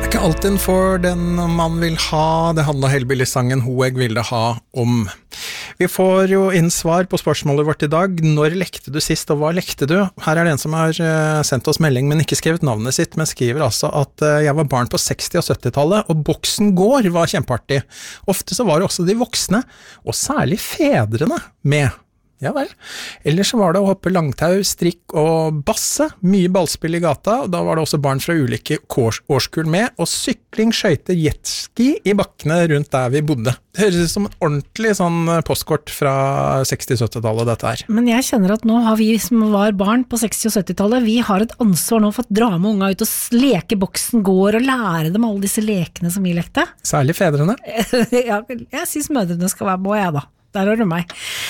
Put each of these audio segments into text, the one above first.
Ikke alt en får den man vil ha, det handler Hellbilly-sangen Ho jeg ville ha om. Vi får jo inn svar på spørsmålet vårt i dag. Når lekte du sist, og hva lekte du? Her det en som har sendt oss melding, men ikke skrevet navnet sitt, men skriver altså at jeg var barn på 60- og 70-tallet, og boksen går var kjempeartig. Ofte så var det også de voksne, og særlig fedrene, med. Ja vel. Ellers så var det å hoppe langtau, strikk og basse, mye ballspill i gata, og da var det også barn fra ulike årskull med, og sykling, skøyter, jetski i bakkene rundt der vi bodde. Det høres ut som en ordentlig sånn postkort fra 60-70-tallet dette her. Men jeg kjenner at nå har vi som var barn på 60- og 70-tallet, vi har et ansvar nå for å dra med unga ut og leke boksen går, og lære dem alle disse lekene som vi lekte. Særlig fedrene. Ja, jeg synes mødrene skal være med, jeg da. Der har du meg.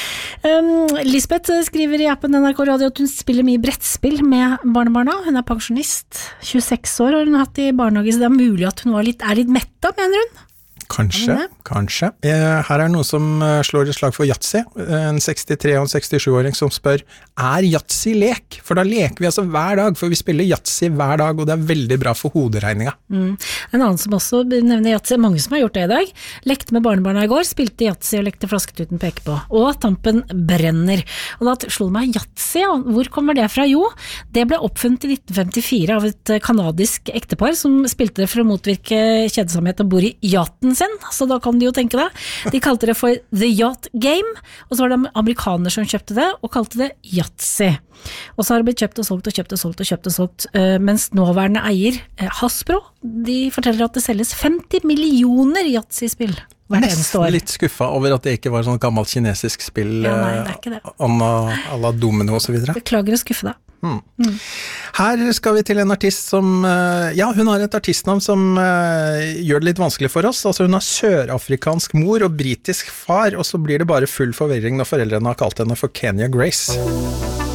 Lisbeth skriver i appen NRK Radio at hun spiller mye brettspill med barnebarna. Hun er pensjonist, 26 år har hun hatt i barnehage, så det er mulig at hun er litt metta, mener hun. Kanskje. Her noe som slår et slag for Yatzy, en 63- og en 67-åring som spør, Yatzy lek? For da leker vi altså hver dag, for vi spiller Yatzy hver dag, og det er veldig bra for hoderegninga. En annen som også nevner Yatzy, mange som har gjort det i dag, lekte med barnebarna i går, spilte Yatzy og lekte flasketuten peke på, og tampen brenner. Og da slo det meg Yatzy, hvor kommer det fra? Jo, det ble oppfunnet i 1954 av et kanadisk ektepar som spilte det for å motvirke kjedsomhet og bor i yachten sin, så da kan de jo tenke det. De kalte det for The Yacht Game, og så var det amerikaner som kjøpte det, og kalte det Yatzy. Og så har det blitt kjøpt og solgt, mens nåværende eier, Hasbro, de forteller at det selges 50 millioner Yatzy-spill. Nesten litt skuffa over at det ikke var sånn gammelt kinesisk spill, ja, nei, det er ikke det. à la domino og så videre. Beklager å skuffe deg. Her skal vi til en artist som, hun har et artistnavn som gjør det litt vanskelig for oss. Altså hun har sørafrikansk mor og britisk far, og så blir det bare full forvirring når foreldrene har kalt henne for Kenya Grace.